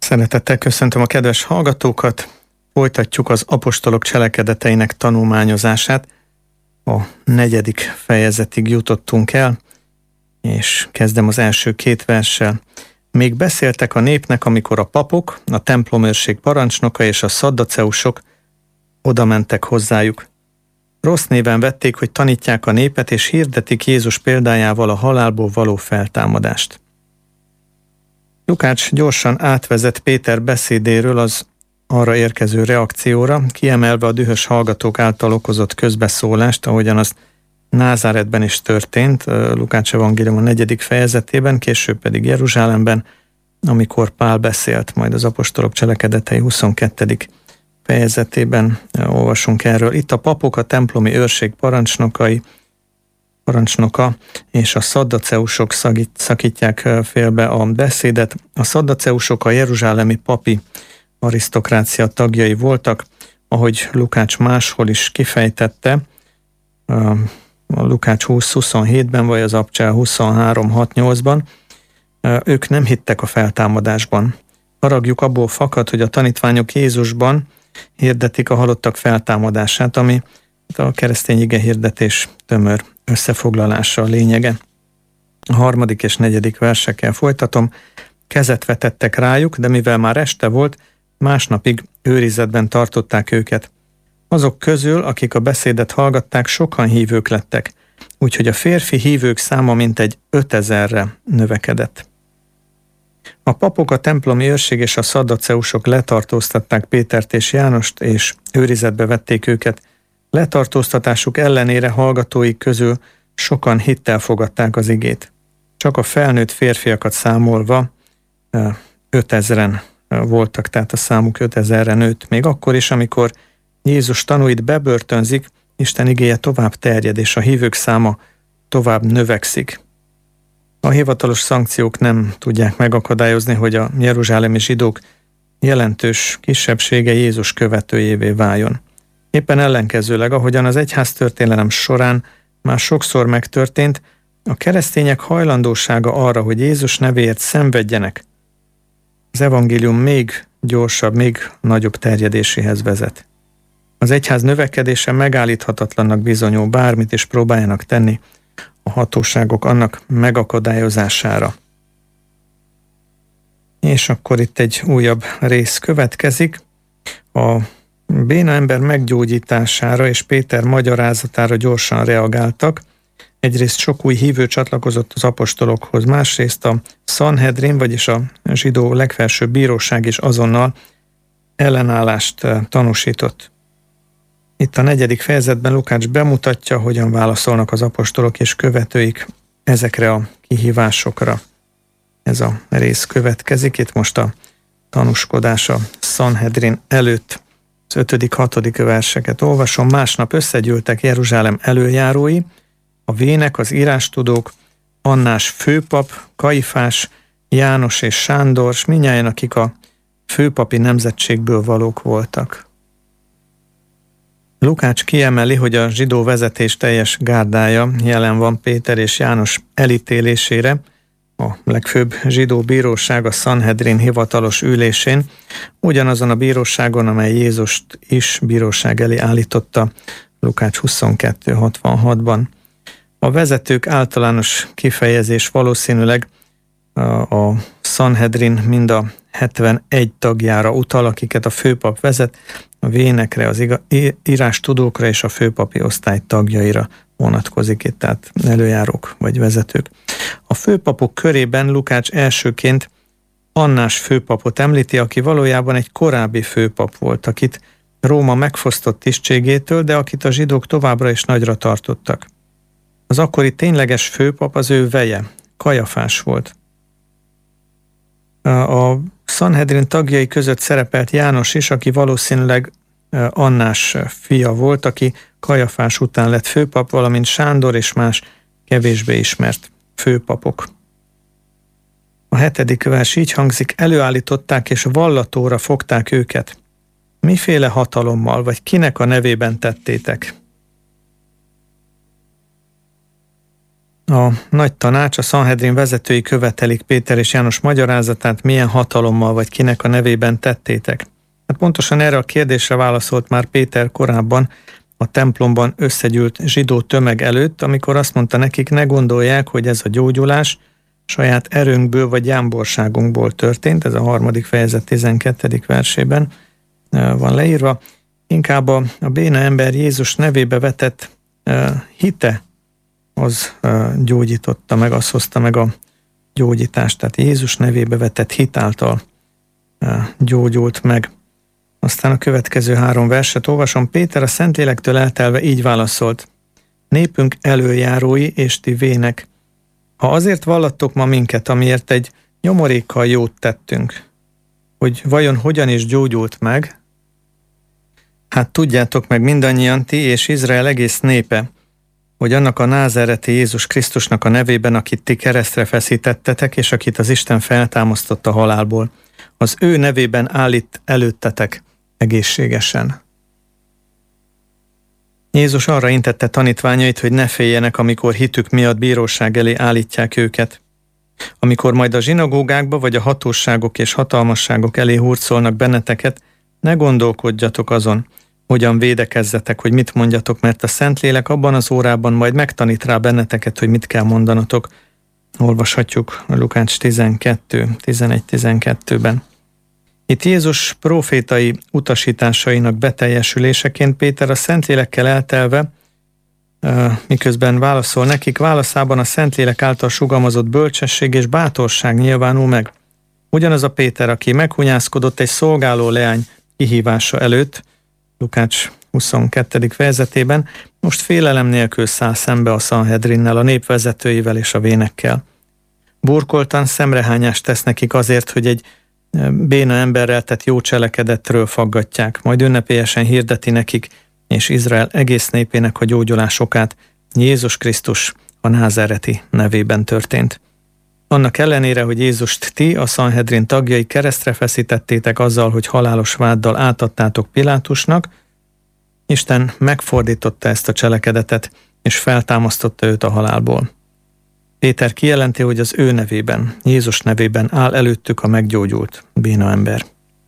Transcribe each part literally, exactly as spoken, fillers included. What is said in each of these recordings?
Szeretettel köszöntöm a kedves hallgatókat. Folytatjuk az apostolok cselekedeteinek tanulmányozását. A negyedik fejezetig jutottunk el, és kezdem az első két verssel. Még beszéltek a népnek, amikor a papok, a templomőrség parancsnoka és a szaddaceusok oda mentek hozzájuk. Rossz néven vették, hogy tanítják a népet, és hirdetik Jézus példájával a halálból való feltámadást. Lukács gyorsan átvezet Péter beszédéről az arra érkező reakcióra, kiemelve a dühös hallgatók által okozott közbeszólást, ahogyan az Názáretben is történt, Lukács evangélium a negyedik fejezetében, később pedig Jeruzsálemben, amikor Pál beszélt, majd az apostolok cselekedetei huszonkettedik fejezetében olvasunk erről. Itt a papok, a templomi őrség parancsnokai, parancsnoka és a szaddaceusok szakítják félbe a beszédet. A szaddaceusok a jeruzsálemi papi arisztokrácia tagjai voltak, ahogy Lukács máshol is kifejtette, a Lukács húsz huszonhétben, vagy az Abcsel huszonhárom hat nyolcban, ők nem hittek a feltámadásban. Haragjuk abból fakad, hogy a tanítványok Jézusban hirdetik a halottak feltámadását, ami a keresztény ige hirdetés tömör összefoglalása a lényege. A harmadik és negyedik versekkel folytatom. Kezet vetettek rájuk, de mivel már este volt, másnapig őrizetben tartották őket. Azok közül, akik a beszédet hallgatták, sokan hívők lettek, úgyhogy a férfi hívők száma mintegy ötezerre növekedett. A papok, a templomi őrség és a szaddaceusok letartóztatták Pétert és Jánost, és őrizetbe vették őket. Letartóztatásuk ellenére hallgatóik közül sokan hittel fogadták az igét. Csak a felnőtt férfiakat számolva ötezren voltak, tehát a számuk ötezerre nőtt. Még akkor is, amikor Jézus tanúit bebörtönzik, Isten igéje tovább terjed, és a hívők száma tovább növekszik. A hivatalos szankciók nem tudják megakadályozni, hogy a jeruzsálemi zsidók jelentős kisebbsége Jézus követőjévé váljon. Éppen ellenkezőleg, ahogyan az egyháztörténelem során már sokszor megtörtént, a keresztények hajlandósága arra, hogy Jézus nevéért szenvedjenek, az evangélium még gyorsabb, még nagyobb terjedéséhez vezet. Az egyház növekedése megállíthatatlannak bizonyul, bármit is próbáljanak tenni a hatóságok annak megakadályozására. És akkor itt egy újabb rész következik. A béna ember meggyógyítására és Péter magyarázatára gyorsan reagáltak. Egyrészt sok új hívő csatlakozott az apostolokhoz, másrészt a Sanhedrin, vagyis a zsidó legfelsőbb bíróság is azonnal ellenállást tanúsított. Itt a negyedik fejezetben Lukács bemutatja, hogyan válaszolnak az apostolok és követőik ezekre a kihívásokra. Ez a rész következik. Itt most a tanúskodás a Sanhedrin előtt. Az ötödik, hatodik verseket olvasom. Másnap összegyűltek Jeruzsálem előjárói, a vének, az írástudók, Annás főpap, Kaifás, János és Sándor, s mindnyájan, akik a főpapi nemzetségből valók voltak. Lukács kiemeli, hogy a zsidó vezetés teljes gárdája jelen van Péter és János elítélésére, a legfőbb zsidó bíróság, a Sanhedrin hivatalos ülésén, ugyanazon a bíróságon, amely Jézust is bíróság elé állította Lukács huszonkettő hatvanhatban. A vezetők általános kifejezés valószínűleg a Sanhedrin mind a hetvenegy tagjára utal, akiket a főpap vezet, a vénekre, az írástudókra és a főpapi osztály tagjaira vonatkozik itt, tehát előjárók vagy vezetők. A főpapok körében Lukács elsőként Annás főpapot említi, aki valójában egy korábbi főpap volt, akit Róma megfosztott tisztségétől, de akit a zsidók továbbra is nagyra tartottak. Az akkori tényleges főpap az ő veje, Kajafás volt. A Sanhedrin tagjai között szerepelt János is, aki valószínűleg Annás fia volt, aki Kajafás után lett főpap, valamint Sándor és más kevésbé ismert főpapok. A hetedik vers így hangzik: előállították és vallatóra fogták őket. Miféle hatalommal, vagy kinek a nevében tettétek? A nagy tanács, a Sanhedrin vezetői követelik Péter és János magyarázatát, milyen hatalommal vagy kinek a nevében tettétek. Hát pontosan erre a kérdésre válaszolt már Péter korábban a templomban összegyűlt zsidó tömeg előtt, amikor azt mondta nekik, ne gondolják, hogy ez a gyógyulás saját erőnkből vagy jámborságunkból történt, ez a harmadik fejezet tizenkettedik versében van leírva, inkább a, a béna ember Jézus nevébe vetett uh, hite az uh, gyógyította meg, az hozta meg a gyógyítást, tehát Jézus nevébe vetett hit által uh, gyógyult meg. Aztán a következő három verset olvasom. Péter a Szentlélektől eltelve így válaszolt. Népünk előjárói és ti vének. Ha azért vallattok ma minket, amiért egy nyomorékkal jót tettünk, hogy vajon hogyan is gyógyult meg, hát tudjátok meg mindannyian ti és Izrael egész népe, hogy annak a názáreti Jézus Krisztusnak a nevében, akit ti keresztre feszítettetek, és akit az Isten feltámasztott a halálból, az ő nevében állít előttetek egészségesen. Jézus arra intette tanítványait, hogy ne féljenek, amikor hitük miatt bíróság elé állítják őket. Amikor majd a zsinagógákba vagy a hatóságok és hatalmasságok elé hurcolnak benneteket, ne gondolkodjatok azon, hogyan védekezzetek, hogy mit mondjatok, mert a Szentlélek abban az órában majd megtanít rá benneteket, hogy mit kell mondanatok. Olvashatjuk a Lukács tizenkettő, tizenegy tizenkettőben. Itt Jézus prófétai utasításainak beteljesüléseként Péter a Szentlélekkel eltelve, miközben válaszol nekik, válaszában a Szentlélek által sugalmazott bölcsesség és bátorság nyilvánul meg. Ugyanaz a Péter, aki meghunyászkodott egy szolgáló leány kihívása előtt, Lukács huszonkettedik fejezetében, most félelem nélkül száll szembe a Sanhedrinnel, a nép vezetőivel és a vénekkel. Burkoltan szemrehányást tesz nekik azért, hogy egy béna emberrel tett jó cselekedetről faggatják, majd ünnepélyesen hirdeti nekik és Izrael egész népének a gyógyulás okát Jézus Krisztus a názáreti nevében történt. Annak ellenére, hogy Jézust ti, a Sanhedrin tagjai keresztre feszítettétek azzal, hogy halálos váddal átadtátok Pilátusnak, Isten megfordította ezt a cselekedetet, és feltámasztotta őt a halálból. Péter kijelenti, hogy az ő nevében, Jézus nevében áll előttük a meggyógyult béna ember.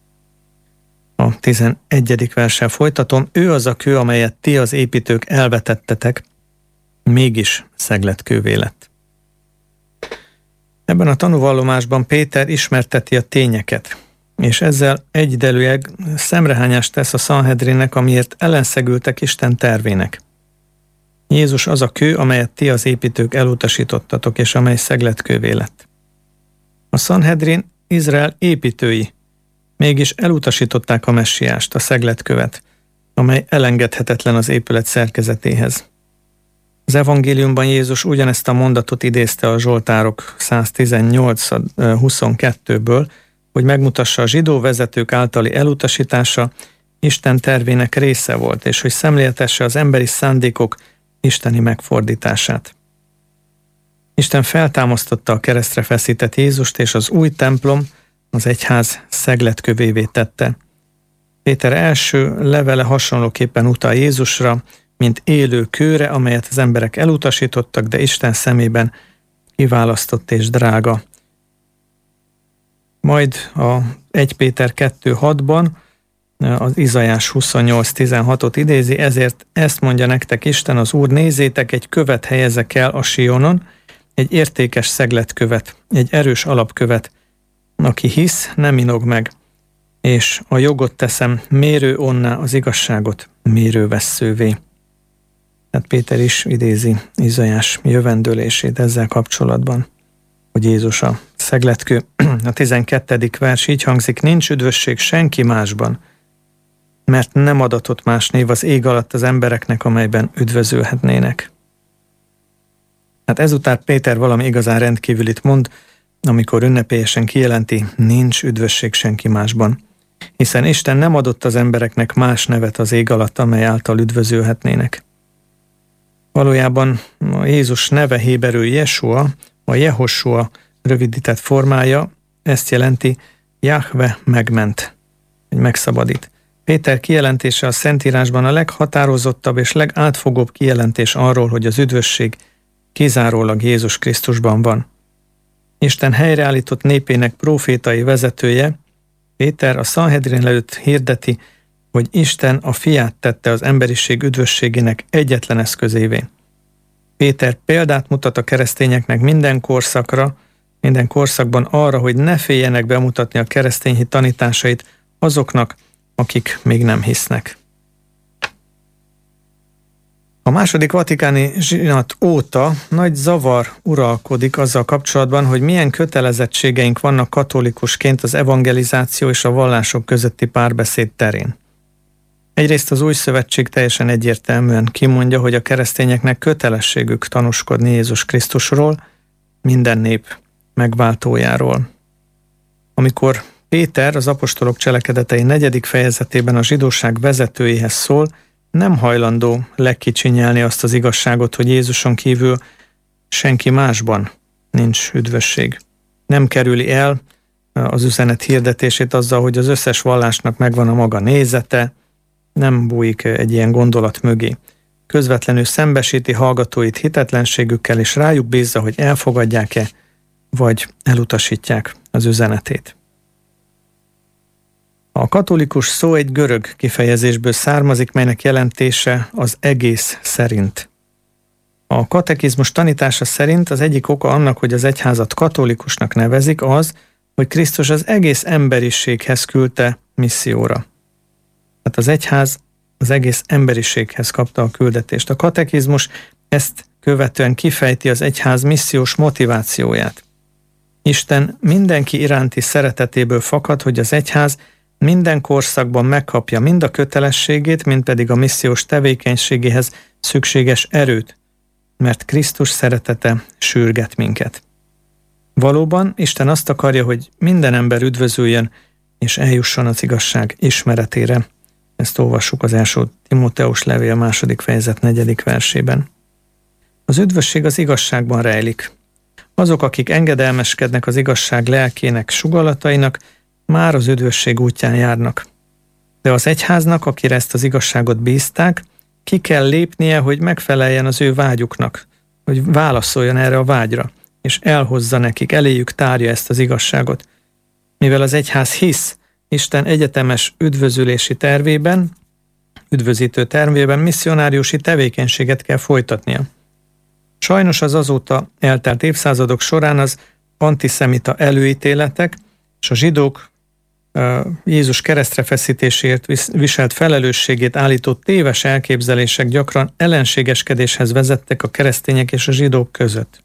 A tizenegyedik verssel folytatom. Ő az a kő, amelyet ti az építők elvetettetek, mégis szegletkővé lett. Ebben a tanúvallomásban Péter ismerteti a tényeket, és ezzel egyidejűleg szemrehányást tesz a Sanhedrinnek, amiért ellenszegültek Isten tervének. Jézus az a kő, amelyet ti az építők elutasítottatok, és amely szegletkővé lett. A Sanhedrin Izrael építői, mégis elutasították a messiást, a szegletkövet, amely elengedhetetlen az épület szerkezetéhez. Az evangéliumban Jézus ugyanezt a mondatot idézte a Zsoltárok száztizennyolc huszonkettőből, hogy megmutassa a zsidó vezetők általi elutasítása Isten tervének része volt, és hogy szemléltesse az emberi szándékok isteni megfordítását. Isten feltámasztotta a keresztre feszített Jézust, és az új templom, az egyház szegletkövévé tette. Péter első levele hasonlóképpen utal Jézusra, mint élő kőre, amelyet az emberek elutasítottak, de Isten szemében kiválasztott és drága. Majd a egy Péter kettő hatban az Izaiás huszonnyolc tizenhatot idézi, ezért ezt mondja nektek Isten, az Úr, nézzétek, egy követ helyezek el a Sionon, egy értékes szegletkövet, egy erős alapkövet, aki hisz, nem inog meg, és a jogot teszem mérő onná, az igazságot mérővesszővé. Tehát Péter is idézi Izaiás jövendőlését ezzel kapcsolatban, hogy Jézus a szegletkő. A tizenkettedik vers így hangzik, nincs üdvösség senki másban, mert nem adatott más név az ég alatt az embereknek, amelyben üdvözölhetnének. Hát ezután Péter valami igazán rendkívülit mond, amikor ünnepélyesen kijelenti, nincs üdvösség senki másban, hiszen Isten nem adott az embereknek más nevet az ég alatt, amely által üdvözölhetnének. Valójában a Jézus neve héberül Jesua, a Jehoshua rövidített formája ezt jelenti, Jahve megment, hogy megszabadít. Péter kijelentése a Szentírásban a leghatározottabb és legátfogóbb kijelentés arról, hogy az üdvösség kizárólag Jézus Krisztusban van. Isten helyreállított népének prófétai vezetője, Péter a Szanhedrin előtt hirdeti, hogy Isten a fiát tette az emberiség üdvösségének egyetlen eszközévé. Péter példát mutat a keresztényeknek minden korszakra, minden korszakban arra, hogy ne féljenek bemutatni a keresztény hit tanításait azoknak, akik még nem hisznek. A második vatikáni zsinat óta nagy zavar uralkodik azzal kapcsolatban, hogy milyen kötelezettségeink vannak katolikusként az evangelizáció és a vallások közötti párbeszéd terén. Egyrészt az új szövetség teljesen egyértelműen kimondja, hogy a keresztényeknek kötelességük tanúskodni Jézus Krisztusról, minden nép megváltójáról. Amikor Péter az apostolok cselekedetei negyedik fejezetében a zsidóság vezetőihez szól, nem hajlandó lekicsinyelni azt az igazságot, hogy Jézuson kívül senki másban nincs üdvösség. Nem kerüli el az üzenet hirdetését azzal, hogy az összes vallásnak megvan a maga nézete, nem bújik egy ilyen gondolat mögé. Közvetlenül szembesíti hallgatóit hitetlenségükkel, és rájuk bízza, hogy elfogadják-e, vagy elutasítják az üzenetét. A katolikus szó egy görög kifejezésből származik, melynek jelentése az egész szerint. A katekizmus tanítása szerint az egyik oka annak, hogy az egyházat katolikusnak nevezik, az, hogy Krisztus az egész emberiséghez küldte misszióra. Tehát az egyház az egész emberiséghez kapta a küldetést. A katekizmus ezt követően kifejti az egyház missziós motivációját. Isten mindenki iránti szeretetéből fakad, hogy az egyház minden korszakban megkapja mind a kötelességét, mind pedig a missziós tevékenységéhez szükséges erőt, mert Krisztus szeretete sürget minket. Valóban Isten azt akarja, hogy minden ember üdvözüljön, és eljusson az igazság ismeretére. Ezt olvassuk az első Timóteus levél második fejezet negyedik versében. Az üdvösség az igazságban rejlik. Azok, akik engedelmeskednek az igazság lelkének sugallatainak, már az üdvösség útján járnak. De az egyháznak, akire ezt az igazságot bízták, ki kell lépnie, hogy megfeleljen az ő vágyuknak, hogy válaszoljon erre a vágyra, és elhozza nekik, eléjük tárja ezt az igazságot. Mivel az egyház hisz Isten egyetemes üdvözülési tervében, üdvözítő tervében, misszionáriusi tevékenységet kell folytatnia. Sajnos az azóta eltelt évszázadok során az antiszemita előítéletek és a zsidók Jézus keresztre feszítéséért viselt felelősségét állító téves elképzelések gyakran ellenségeskedéshez vezettek a keresztények és a zsidók között.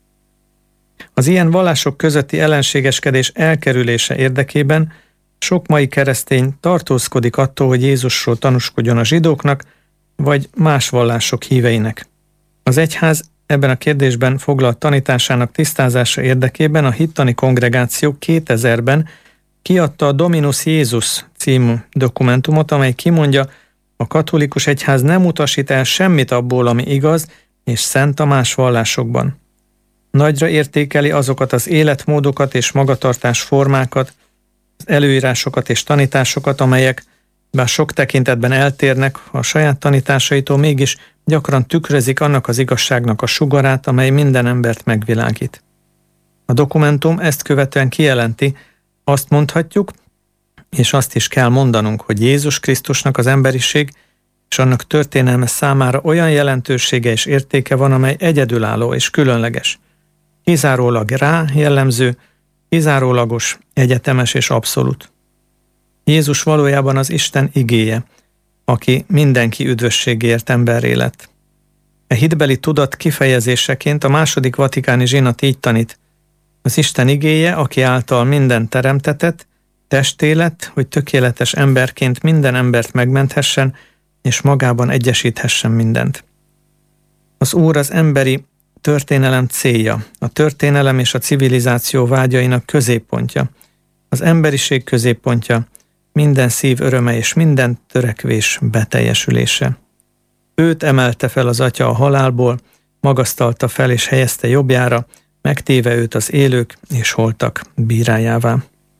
Az ilyen vallások közötti ellenségeskedés elkerülése érdekében sok mai keresztény tartózkodik attól, hogy Jézusról tanúskodjon a zsidóknak, vagy más vallások híveinek. Az egyház ebben a kérdésben foglalt tanításának tisztázása érdekében a hittani kongregáció kétezerben kiadta a Dominus Jézus című dokumentumot, amely kimondja, a katolikus egyház nem utasít el semmit abból, ami igaz és szent a más vallásokban. Nagyra értékeli azokat az életmódokat és magatartás formákat, az előírásokat és tanításokat, amelyek, bár sok tekintetben eltérnek a saját tanításaitól, mégis gyakran tükrözik annak az igazságnak a sugarát, amely minden embert megvilágít. A dokumentum ezt követően kijelenti, azt mondhatjuk, és azt is kell mondanunk, hogy Jézus Krisztusnak az emberiség és annak történelme számára olyan jelentősége és értéke van, amely egyedülálló és különleges. Kizárólag rá jellemző, kizárólagos, egyetemes és abszolút. Jézus valójában az Isten igéje, aki mindenki üdvösségért emberré lett. E hitbeli tudat kifejezéseként a második vatikáni zsinat így tanít: az Isten igéje, aki által minden teremtetett, testé lett, hogy tökéletes emberként minden embert megmenthessen, és magában egyesíthessen mindent. Az Úr az emberi történelem célja, a történelem és a civilizáció vágyainak középpontja, az emberiség középpontja, minden szív öröme és minden törekvés beteljesülése. Őt emelte fel az Atya a halálból, magasztalta fel és helyezte jobbjára, megtéve őt az élők és holtak bírájává.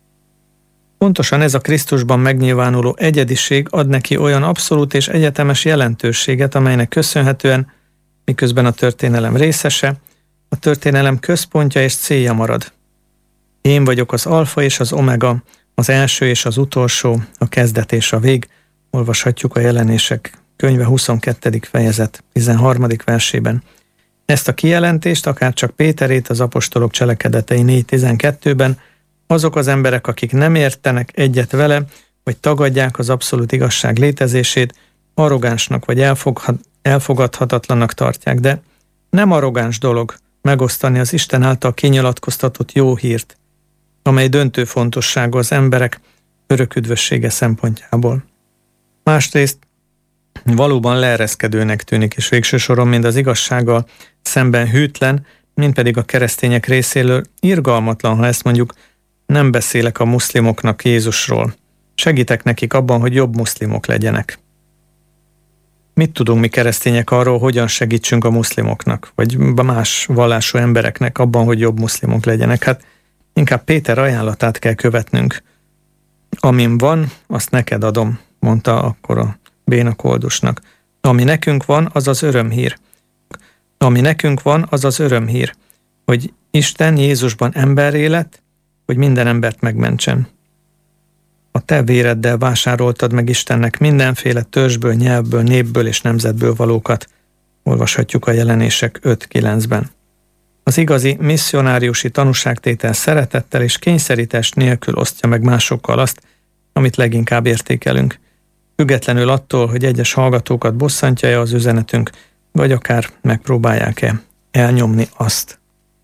Pontosan ez a Krisztusban megnyilvánuló egyediség ad neki olyan abszolút és egyetemes jelentőséget, amelynek köszönhetően, miközben a történelem részese, a történelem központja és célja marad. Én vagyok az alfa és az omega, az első és az utolsó, a kezdet és a vég. Olvashatjuk a Jelenések könyve huszonkettedik fejezet tizenharmadik versében. Ezt a kijelentést, akár csak Péterét az apostolok cselekedetei négy tizenkettőben, azok az emberek, akik nem értenek egyet vele, vagy tagadják az abszolút igazság létezését, arrogánsnak vagy elfogadhatatlannak tartják, de nem arrogáns dolog megosztani az Isten által kinyilatkoztatott jó hírt, amely döntő fontosságú az emberek örök üdvössége szempontjából. Másrészt valóban leereszkedőnek tűnik, és végső soron mind az igazsággal szemben hűtlen, mind pedig a keresztények részéről irgalmatlan, ha ezt mondjuk, nem beszélek a muszlimoknak Jézusról. Segítek nekik abban, hogy jobb muszlimok legyenek. Mit tudunk mi keresztények arról, hogyan segítsünk a muszlimoknak, vagy más vallású embereknek abban, hogy jobb muszlimok legyenek? Hát inkább Péter ajánlatát kell követnünk. Amin van, azt neked adom, mondta akkor a béna koldusnak. Ami nekünk van, az az örömhír. Ami nekünk van, az az örömhír, hogy Isten Jézusban emberré lett, hogy minden embert megmentsen. A te véreddel vásároltad meg Istennek mindenféle törzsből, nyelvből, népből és nemzetből valókat. Olvashatjuk a Jelenések öt kilencben. Az igazi misszionáriusi tanúságtétel szeretettel és kényszerítés nélkül osztja meg másokkal azt, amit leginkább értékelünk. Függetlenül attól, hogy egyes hallgatókat bosszantja-e az üzenetünk, vagy akár megpróbálják-e elnyomni azt.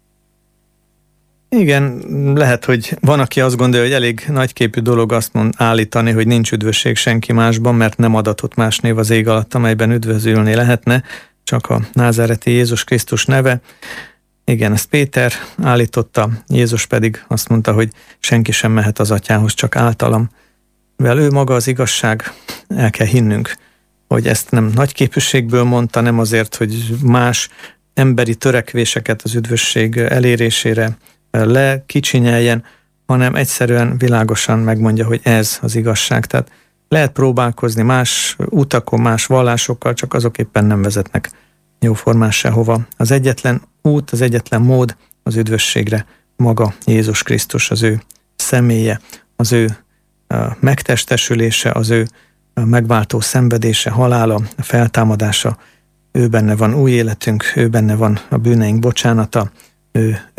Igen, lehet, hogy van, aki azt gondolja, hogy elég nagyképű dolog azt mond állítani, hogy nincs üdvösség senki másban, mert nem adatott más név az ég alatt, amelyben üdvözülni lehetne, csak a názáreti Jézus Krisztus neve. Igen, ezt Péter állította, Jézus pedig azt mondta, hogy senki sem mehet az atyához, csak általam. Mivel ő maga az igazság, el kell hinnünk, hogy ezt nem nagyképűségből mondta, nem azért, hogy más emberi törekvéseket az üdvösség elérésére lekicsinyeljen, hanem egyszerűen világosan megmondja, hogy ez az igazság. Tehát lehet próbálkozni más utakon, más vallásokkal, csak azok éppen nem vezetnek jóformán sehova. Az egyetlen út, az egyetlen mód az üdvösségre maga Jézus Krisztus, az ő személye, az ő megtestesülése, az ő megváltó szenvedése, halála, feltámadása. Ő benne van új életünk, ő benne van a bűneink bocsánata, ő